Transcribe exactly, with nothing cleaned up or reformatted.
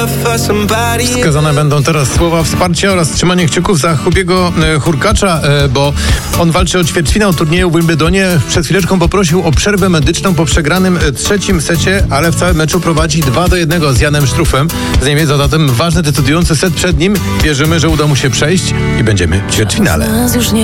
Wskazane będą teraz słowa wsparcia oraz trzymanie kciuków za Hubiego e, Hurkacza, e, bo on walczy o ćwierćfinał turnieju w Wimbledonie. Przed chwileczką poprosił o przerwę medyczną po przegranym e, trzecim secie, ale w całym meczu prowadzi dwa do jednego z Janem Sztrufem. Z Niemiec, a zatem ważny, decydujący set przed nim. Wierzymy, że uda mu się przejść i będziemy w ćwierćfinale.